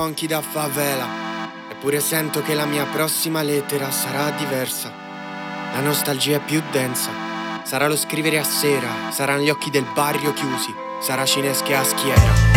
funky da favela. Eppure sento che la mia prossima lettera sarà diversa. La nostalgia è più densa. Sarà lo scrivere a sera, saranno gli occhi del barrio chiusi, sarà cinesche a schiera.